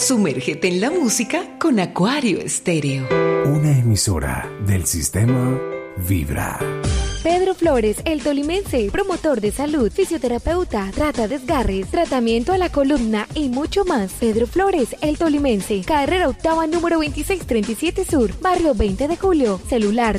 Sumérgete en la música con Acuario Estéreo. Una emisora del sistema Vibra. Pedro Flores, el tolimense, promotor de salud, fisioterapeuta, trata desgarres, tratamiento a la columna y mucho más. Pedro Flores, el tolimense, carrera octava número 2637 Sur, barrio 20 de Julio, celular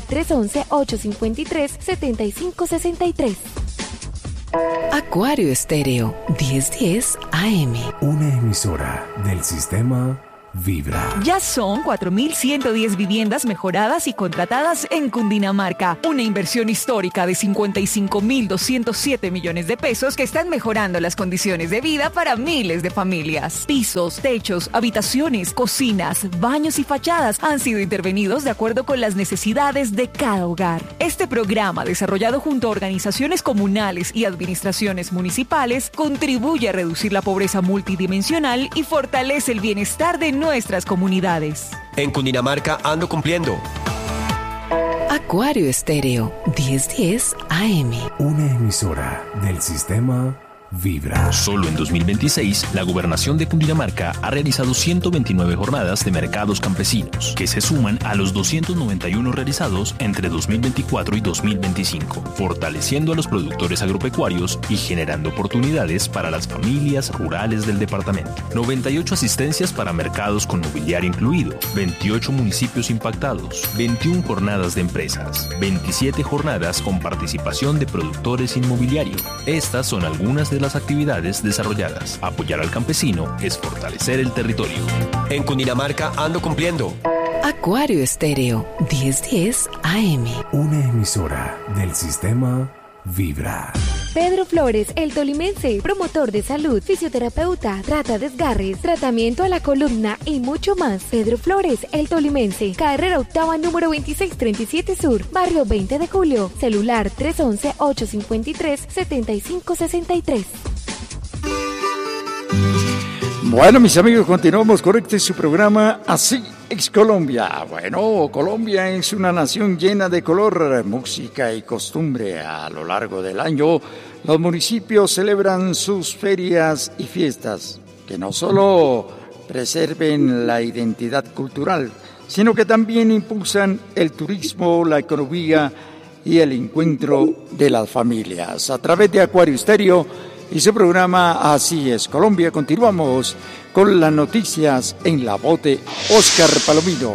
311-853-7563. Acuario Estéreo, 1010 AM. Una emisora del sistema Vibra. Ya son 4.110 viviendas mejoradas y contratadas en Cundinamarca. Una inversión histórica de 55.207 millones de pesos que están mejorando las condiciones de vida para miles de familias. Pisos, techos, habitaciones, cocinas, baños y fachadas han sido intervenidos de acuerdo con las necesidades de cada hogar. Este programa, desarrollado junto a organizaciones comunales y administraciones municipales, contribuye a reducir la pobreza multidimensional y fortalece el bienestar de nuestras comunidades. En Cundinamarca ando cumpliendo. Acuario Estéreo, 1010 AM. Una emisora del sistema Vibra. Solo en 2026, la Gobernación de Cundinamarca ha realizado 129 jornadas de mercados campesinos, que se suman a los 291 realizados entre 2024 y 2025, fortaleciendo a los productores agropecuarios y generando oportunidades para las familias rurales del departamento. 98 asistencias para mercados con mobiliario incluido, 28 municipios impactados, 21 jornadas de empresas, 27 jornadas con participación de productores inmobiliario. Estas son algunas de las actividades desarrolladas. Apoyar al campesino es fortalecer el territorio. En Cundinamarca ando cumpliendo. Acuario Estéreo, 1010 AM. Una emisora del sistema Vibra. Pedro Flores, el tolimense, promotor de salud, fisioterapeuta, trata desgarres, tratamiento a la columna y mucho más. Pedro Flores, el tolimense, carrera octava número 2637 Sur, barrio 20 de Julio, celular 311-853-7563. Bueno, mis amigos, continuamos con su programa Así es Colombia. Bueno, Colombia es una nación llena de color, música y costumbre. A lo largo del año, los municipios celebran sus ferias y fiestas, que no solo preserven la identidad cultural, sino que también impulsan el turismo, la economía y el encuentro de las familias. A través de Acuario Estéreo y su programa Así es Colombia, continuamos con las noticias en la voz de Oscar Palomino.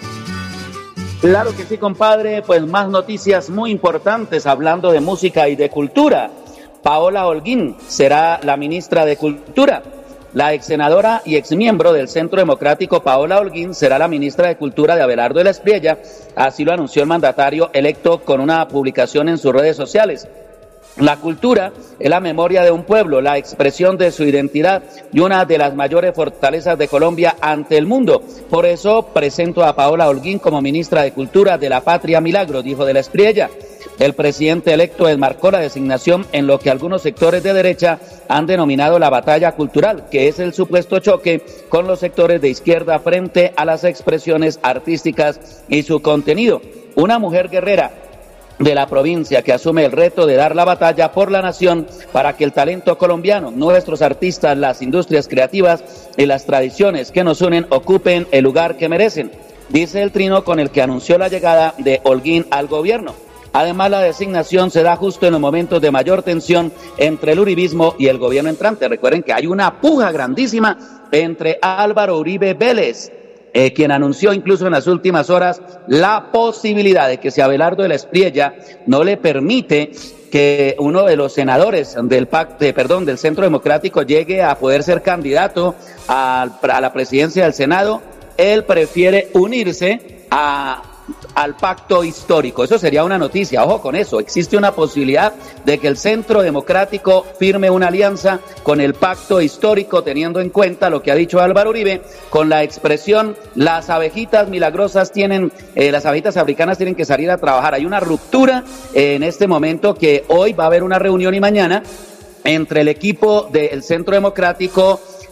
Claro que sí, compadre, pues más noticias muy importantes hablando de música y de cultura. Paola Holguín será la ministra de Cultura. La ex senadora y ex miembro del Centro Democrático Paola Holguín será la ministra de Cultura de Abelardo de la Espriella, así lo anunció el mandatario electo con una publicación en sus redes sociales. La cultura es la memoria de un pueblo, la expresión de su identidad y una de las mayores fortalezas de Colombia ante el mundo. Por eso presento a Paola Holguín como ministra de Cultura de la Patria Milagro, dijo de la Espriella. El presidente electo enmarcó la designación en lo que algunos sectores de derecha han denominado la batalla cultural, que es el supuesto choque con los sectores de izquierda frente a las expresiones artísticas y su contenido. Una mujer guerrera de la provincia que asume el reto de dar la batalla por la nación para que el talento colombiano, nuestros artistas, las industrias creativas y las tradiciones que nos unen ocupen el lugar que merecen, dice el trino con el que anunció la llegada de Holguín al gobierno. Además, la designación se da justo en los momentos de mayor tensión entre el uribismo y el gobierno entrante. Recuerden que hay una puja grandísima entre Álvaro Uribe Vélez, quien anunció incluso en las últimas horas la posibilidad de que si Abelardo de la Espriella no le permite que uno de los senadores del Centro Democrático llegue a poder ser candidato a la presidencia del Senado, él prefiere unirse al pacto histórico. Eso sería una noticia, ojo con eso. Existe una posibilidad de que el Centro Democrático firme una alianza con el pacto histórico, teniendo en cuenta lo que ha dicho Álvaro Uribe, con la expresión las abejitas milagrosas las abejitas africanas tienen que salir a trabajar. Hay una ruptura en este momento, que hoy va a haber una reunión y mañana entre el equipo del Centro Democrático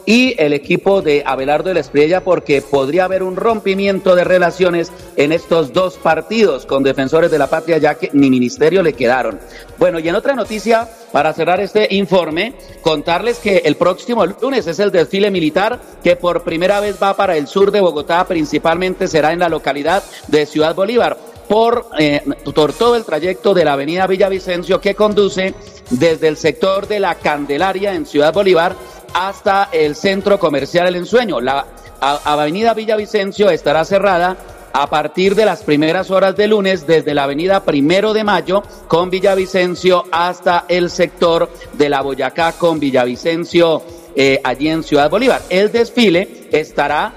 y el equipo de Abelardo de la Espriella, porque podría haber un rompimiento de relaciones en estos dos partidos con Defensores de la Patria, ya que ni ministerio le quedaron. Bueno, y en otra noticia, para cerrar este informe, contarles que el próximo lunes es el desfile militar que por primera vez va para el sur de Bogotá, principalmente será en la localidad de Ciudad Bolívar, por todo el trayecto de la avenida Villavicencio que conduce desde el sector de la Candelaria en Ciudad Bolívar hasta el centro comercial El Ensueño. La avenida Villavicencio estará cerrada a partir de las primeras horas de lunes desde la avenida 1 de Mayo con Villavicencio hasta el sector de la Boyacá con Villavicencio allí en Ciudad Bolívar. El desfile estará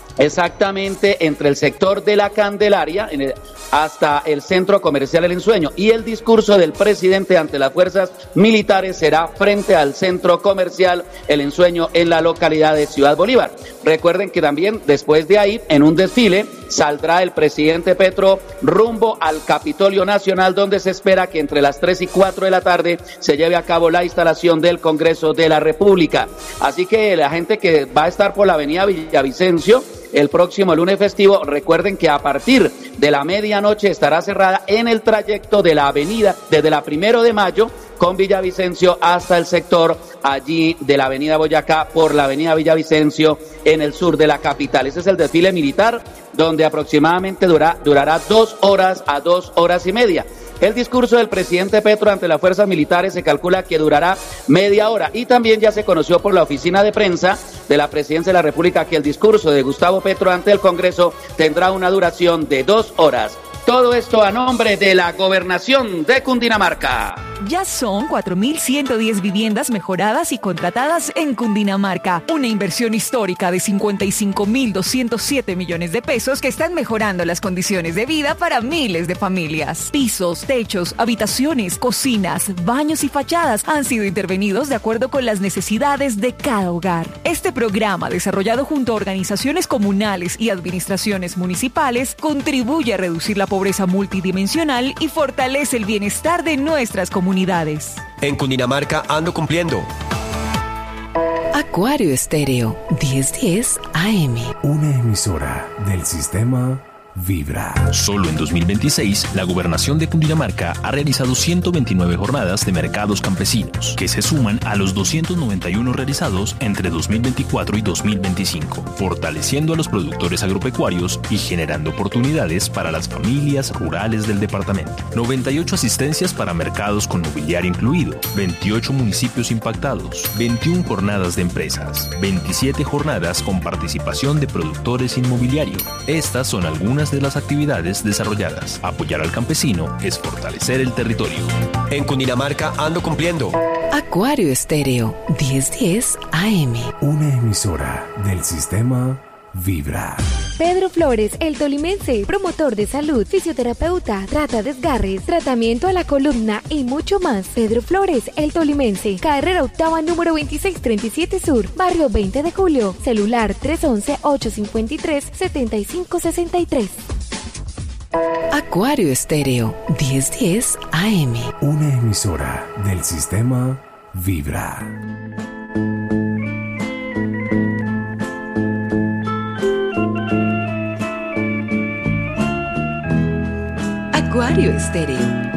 exactamente entre el sector de la Candelaria hasta el centro comercial El Ensueño, y el discurso del presidente ante las fuerzas militares será frente al centro comercial El Ensueño en la localidad de Ciudad Bolívar. Recuerden que también después de ahí, en un desfile, saldrá el presidente Petro rumbo al Capitolio Nacional, donde se espera que entre las 3 y 4 de la tarde se lleve a cabo la instalación del Congreso de la República. Así que la gente que va a estar por la avenida Villavicencio el próximo lunes festivo, recuerden que a partir de la medianoche estará cerrada en el trayecto de la avenida desde la 1 de Mayo con Villavicencio hasta el sector allí de la avenida Boyacá por la avenida Villavicencio en el sur de la capital. Ese es el desfile militar, donde aproximadamente durará 2 horas a 2 horas y media. El discurso del presidente Petro ante las fuerzas militares se calcula que durará media hora, y también ya se conoció por la oficina de prensa de la Presidencia de la República que el discurso de Gustavo Petro ante el Congreso tendrá una duración de 2 horas. Todo esto a nombre de la Gobernación de Cundinamarca. Ya son 4.110 viviendas mejoradas y contratadas en Cundinamarca. Una inversión histórica de 55.207 millones de pesos que están mejorando las condiciones de vida para miles de familias. Pisos, techos, habitaciones, cocinas, baños y fachadas han sido intervenidos de acuerdo con las necesidades de cada hogar. Este programa, desarrollado junto a organizaciones comunales y administraciones municipales, contribuye a reducir la pobreza multidimensional y fortalece el bienestar de nuestras comunidades. En Cundinamarca ando cumpliendo. Acuario Estéreo, 1010 AM. Una emisora del sistema Vibra. Solo en 2026, la Gobernación de Cundinamarca ha realizado 129 jornadas de mercados campesinos, que se suman a los 291 realizados entre 2024 y 2025, fortaleciendo a los productores agropecuarios y generando oportunidades para las familias rurales del departamento. 98 asistencias para mercados con mobiliario incluido, 28 municipios impactados, 21 jornadas de empresas, 27 jornadas con participación de productores inmobiliario. Estas son algunas de las actividades desarrolladas. Apoyar al campesino es fortalecer el territorio. En Cundinamarca ando cumpliendo. Acuario Estéreo, 1010 AM. Una emisora del sistema Vibra. Pedro Flores, el tolimense, promotor de salud, fisioterapeuta, trata desgarres, tratamiento a la columna y mucho más. Pedro Flores, el tolimense, carrera octava número 2637 Sur, barrio 20 de Julio, celular 311-853-7563. Acuario Estéreo, 1010 AM. Una emisora del sistema Vibra. Acuario Estéreo.